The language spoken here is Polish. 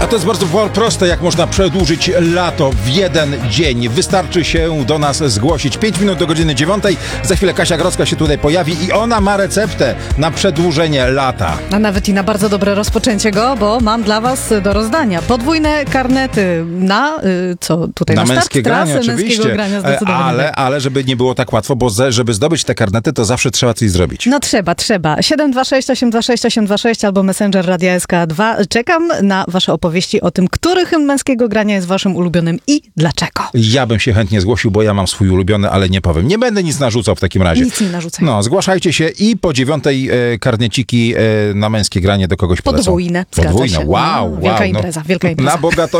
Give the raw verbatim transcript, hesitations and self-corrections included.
to jest bardzo proste, jak można przedłużyć lato w jeden dzień. Wystarczy się do nas zgłosić. pięć minut do godziny dziewiątej. Za chwilę Kasia Grodzka się tutaj pojawi i ona ma receptę na przedłużenie lata. A nawet i na bardzo dobre rozpoczęcie go, bo mam dla was do rozdania podwójne karnety na, y, co tutaj Na na męskie start granie, trasy oczywiście. męskiego grania zdecydowanie. Ale, ale żeby nie było tak łatwo, bo ze, żeby zdobyć te karnety, to zawsze trzeba coś zrobić. No trzeba, trzeba. siedem dwa sześć osiem dwa sześć osiem dwa sześć albo Messenger Radia S K dwa. Czekam na wasze opowieści o tym, który hymn męskiego grania jest waszym ulubionym i dlaczego. Ja bym się chętnie zgłosił, bo ja mam swój ulubiony, ale nie powiem. Nie będę nic narzucał w takim razie. Nic nie narzucaj. No, zgłaszajcie się i po dziewiątej e, karneciki e, na męskie granie do kogoś polecą. Podwójne, zgadza Podwójne, się. wow, No, wow. wielka no, impreza, wielka impreza. Na bogato